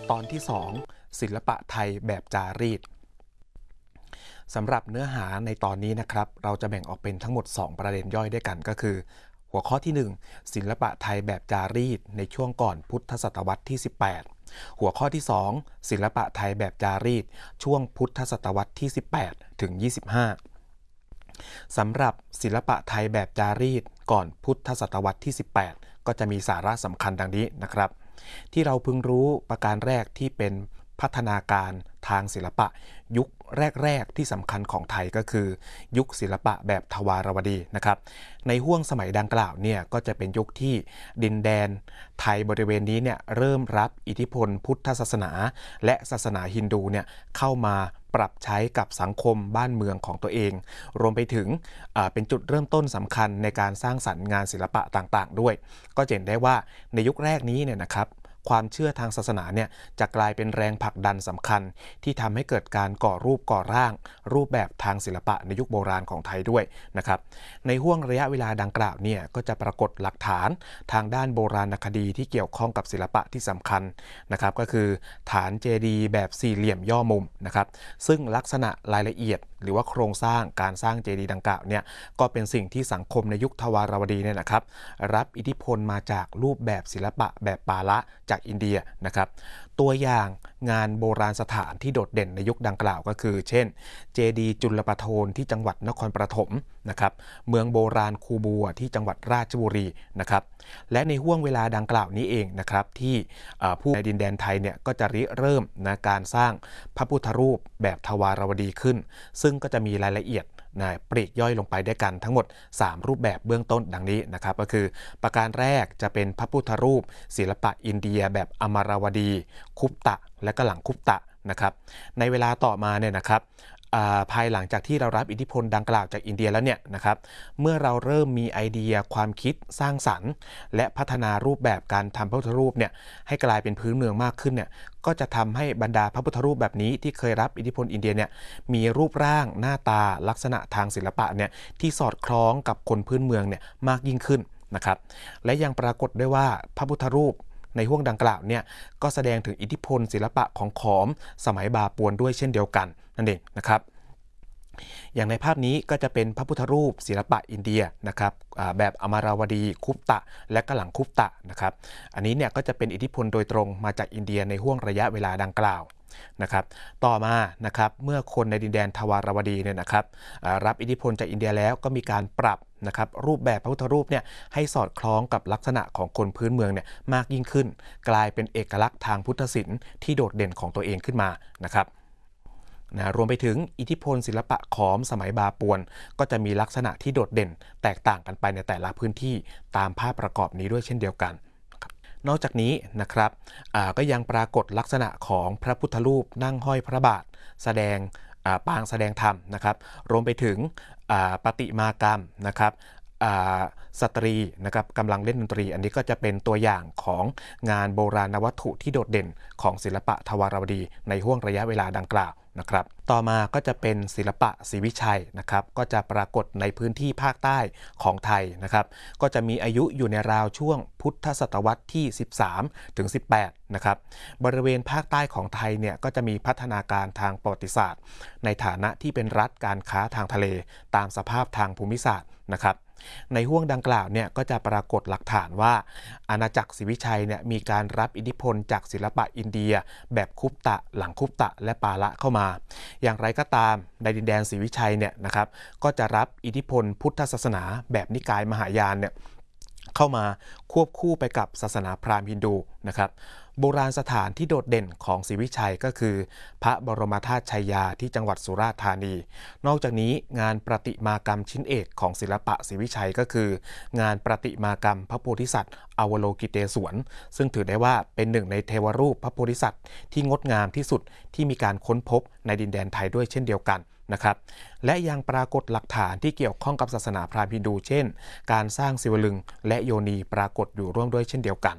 ตอนที่2ศิลปะไทยแบบจารีตสำหรับเนื้อหาในตอนนี้นะครับเราจะแบ่งออกเป็นทั้งหมด2ประเด็นย่อยด้วยกันก็คือหัวข้อที่1ศิลปะไทยแบบจารีตในช่วงก่อนพุทธศตวรรษที่18หัวข้อที่2ศิลปะไทยแบบจารีตช่วงพุทธศตวรรษที่18ถึง25สำหรับศิลปะไทยแบบจารีตก่อนพุทธศตวรรษที่18ก็จะมีสาระสำคัญดังนี้นะครับที่เราพึงรู้ประการแรกที่เป็นพัฒนาการทางศิลปะยุคแรกๆที่สำคัญของไทยก็คือยุคศิลปะแบบทวารวดีนะครับในห้วงสมัยดังกล่าวเนี่ยก็จะเป็นยุคที่ดินแดนไทยบริเวณนี้เนี่ยเริ่มรับอิทธิพลพุทธศาสนาและศาสนาฮินดูเนี่ยเข้ามาปรับใช้กับสังคมบ้านเมืองของตัวเองรวมไปถึงเป็นจุดเริ่มต้นสำคัญในการสร้างสรรค์งานศิลปะต่างๆด้วยก็เห็นได้ว่าในยุคแรกนี้เนี่ยนะครับความเชื่อทางศาสนาเนี่ยจะกลายเป็นแรงผลักดันสำคัญที่ทำให้เกิดการก่อรูปก่อร่างรูปแบบทางศิลปะในยุคโบราณของไทยด้วยนะครับในห้วงระยะเวลาดังกล่าวเนี่ยก็จะปรากฏหลักฐานทางด้านโบราณคดีที่เกี่ยวข้องกับศิลปะที่สำคัญนะครับก็คือฐานเจดีย์แบบสี่เหลี่ยมย่อมุมนะครับซึ่งลักษณะรายละเอียดหรือว่าโครงสร้างการสร้างเจดีย์ดังกล่าวเนี่ยก็เป็นสิ่งที่สังคมในยุคทวารวดีเนี่ยนะครับรับอิทธิพลมาจากรูปแบบศิลปะแบบปาละจากอินเดียนะครับตัวอย่างงานโบราณสถานที่โดดเด่นในยุคดังกล่าวก็คือเช่นเจดีย์จุลปโทนที่จังหวัดนครปฐมนะครับเมืองโบราณคูบัวที่จังหวัดราชบุรีนะครับและในห้วงเวลาดังกล่าวนี้เองนะครับที่ผู้ในดินแดนไทยเนี่ยก็จะริเริ่มนะการสร้างพระพุทธรูปแบบทวารวดีขึ้นซึ่งก็จะมีรายละเอียดปลีกย่อยลงไปด้วยกันทั้งหมด3รูปแบบเบื้องต้นดังนี้นะครับก็คือประการแรกจะเป็นพระพุทธรูปศิลปะอินเดียแบบอมรวดีคุปตะและก็หลังคุปตะนะครับในเวลาต่อมาเนี่ยนะครับภายหลังจากที่เรารับอิทธิพลดังกล่าวจากอินเดียแล้วเนี่ยนะครับเมื่อเราเริ่มมีไอเดียความคิดสร้างสรรค์และพัฒนารูปแบบการทำพระพุทธรูปเนี่ยให้กลายเป็นพื้นเมืองมากขึ้นเนี่ยก็จะทำให้บรรดาพระพุทธรูปแบบนี้ที่เคยรับอิทธิพลอินเดียเนี่ยมีรูปร่างหน้าตาลักษณะทางศิลปะเนี่ยที่สอดคล้องกับคนพื้นเมืองเนี่ยมากยิ่งขึ้นนะครับและยังปรากฏได้ว่าพระพุทธรูปในห้วงดังกล่าวเนี่ยก็แสดงถึงอิทธิพลศิลปะของขอมสมัยบาปวนด้วยเช่นเดียวกันนั่นเองนะครับอย่างในภาพนี้ก็จะเป็นพระพุทธรูปศิลปะอินเดียนะครับแบบอมรวดีคุปตะและกะหลังคุปตะนะครับอันนี้เนี่ยก็จะเป็นอิทธิพลโดยตรงมาจากอินเดียในห้วงระยะเวลาดังกล่าวนะครับต่อมานะครับเมื่อคนในดินแดนทวารวดีเนี่ยนะครับรับอิทธิพลจากอินเดียแล้วก็มีการปรับนะครับรูปแบบพระพุทธรูปเนี่ยให้สอดคล้องกับลักษณะของคนพื้นเมืองเนี่ยมากยิ่งขึ้นกลายเป็นเอกลักษณ์ทางพุทธศิลป์ที่โดดเด่นของตัวเองขึ้นมานะครับรวมไปถึงอิทธิพลศิลปะขอมสมัยบาปวนก็จะมีลักษณะที่โดดเด่นแตกต่างกันไปในแต่ละพื้นที่ตามภาพประกอบนี้ด้วยเช่นเดียวกันนอกจากนี้นะครับก็ยังปรากฏลักษณะของพระพุทธรูปนั่งห้อยพระบาทแสดงปางแสดงธรรมนะครับรวมไปถึงประติมากรรมนะครับสตรีนะครับกำลังเล่นดนตรีอันนี้ก็จะเป็นตัวอย่างของงานโบราณวัตถุที่โดดเด่นของศิลปะทวารวดีในห้วงระยะเวลาดังกล่าวนะครับต่อมาก็จะเป็นศิลปะศรีวิชัยนะครับก็จะปรากฏในพื้นที่ภาคใต้ของไทยนะครับก็จะมีอายุอยู่ในราวช่วงพุทธศตวรรษที่13ถึง18นะครับบริเวณภาคใต้ของไทยเนี่ยก็จะมีพัฒนาการทางประวัติศาสตร์ในฐานะที่เป็นรัฐการค้าทางทะเลตามสภาพทางภูมิศาสตร์นะครับในห้วงดังกล่าวเนี่ยก็จะปรากฏหลักฐานว่าอาณาจักรศรีวิชัยเนี่ยมีการรับอิทธิพลจากศิลปะอินเดียแบบคุปตะหลังคุปตะและปาละเข้ามาอย่างไรก็ตามในดินแดนศรีวิชัยเนี่ยนะครับก็จะรับอิทธิพลพุทธศาสนาแบบนิกายมหายานเนี่ยเข้ามาควบคู่ไปกับศาสนาพราหมณ์ฮินดูนะครับโบราณสถานที่โดดเด่นของศรีวิชัยก็คือพระบรมธาตุชัยยาที่จังหวัดสุราษฎร์ธานีนอกจากนี้งานประติมากรรมชิ้นเอกของศิลปะศรีวิชัยก็คืองานประติมากรรมพระโพธิสัตว์อวโลกิเตศวรซึ่งถือได้ว่าเป็นหนึ่งในเทวรูปพระโพธิสัตว์ที่งดงามที่สุดที่มีการค้นพบในดินแดนไทยด้วยเช่นเดียวกันนะครับและยังปรากฏหลักฐานที่เกี่ยวข้องกับศาสนาพราหมณ์ฮินดูเช่นการสร้างศิวลึงและโยนีปรากฏอยู่ร่วมด้วยเช่นเดียวกัน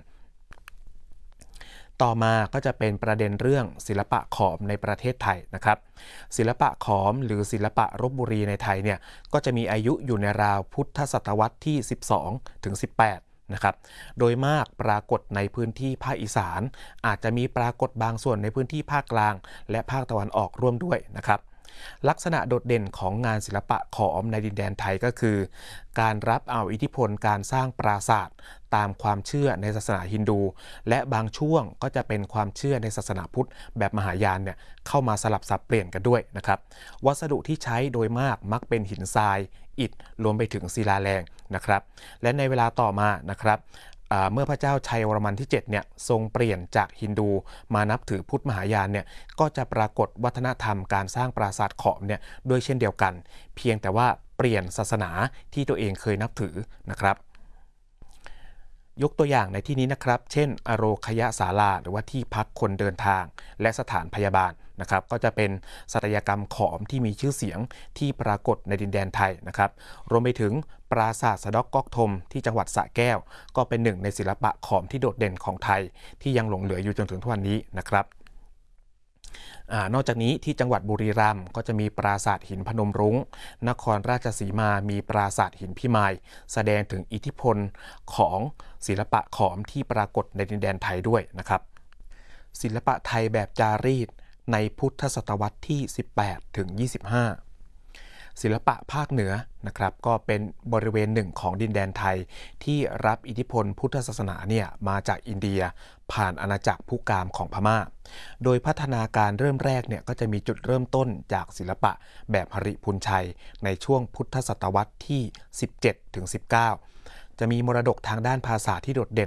ต่อมาก็จะเป็นประเด็นเรื่องศิลปะขอมในประเทศไทยนะครับศิลปะขอมหรือศิลปะลพบุรีในไทยเนี่ยก็จะมีอายุอยู่ในราวพุทธศตวรรษที่12ถึง18 นะครับโดยมากปรากฏในพื้นที่ภาคอีสานอาจจะมีปรากฏบางส่วนในพื้นที่ภาคกลางและภาคตะวันออกร่วมด้วยนะครับลักษณะโดดเด่นของงานศิลปะขอมในดินแดนไทยก็คือ การรับเอาอิทธิพลการสร้างปราสาทตามความเชื่อในศาสนาฮินดูและบางช่วงก็จะเป็นความเชื่อในศาสนาพุทธแบบมหายานเนี่ยเข้ามาสลับสับเปลี่ยนกันด้วยนะครับวัสดุที่ใช้โดยมากมักเป็นหินทรายอิฐรวมไปถึงศิลาแรงนะครับและในเวลาต่อมานะครับเมื่อพระเจ้าชัยวรมันที่7เนี่ยทรงเปลี่ยนจากฮินดูมานับถือพุทธมหายานเนี่ยก็จะปรากฏวัฒนธรรมการสร้างปราสาทขอมเนี่ยด้วยเช่นเดียวกันเพียงแต่ว่าเปลี่ยนศาสนาที่ตัวเองเคยนับถือนะครับยกตัวอย่างในที่นี้นะครับเช่นอโรคยศาลาหรือว่าที่พักคนเดินทางและสถานพยาบาลนะครับก็จะเป็นศัลยกรรมขอมที่มีชื่อเสียงที่ปรากฏในดินแดนไทยนะครับรวมไปถึงปราสาทสะดอกก๊อกทมที่จังหวัดสระแก้วก็เป็นหนึ่งในศิลปะขอมที่โดดเด่นของไทยที่ยังหลงเหลืออยู่จนถึงทุกวันนี้นะครับนอกจากนี้ที่จังหวัดบุรีรัมย์ก็จะมีปราสาทหินพนมรุ้งนครราชสีมามีปราสาทหินพิมายแสดงถึงอิทธิพลของศิลปะขอมที่ปรากฏในดินแดนไทยด้วยนะครับศิลปะไทยแบบจารีตในพุทธศตวรรษที่ 18 ถึง 25 ศิลปะภาคเหนือนะครับก็เป็นบริเวณหนึ่งของดินแดนไทยที่รับอิทธิพลพุทธศาสนาเนี่ยมาจากอินเดียผ่านอาณาจักรพุกามของพม่าโดยพัฒนาการเริ่มแรกเนี่ยก็จะมีจุดเริ่มต้นจากศิลปะแบบหริพูนชัยในช่วงพุทธศตวรรษที่ 17 ถึง 19 จะมีมรดกทางด้านภาษาที่โดดเด่น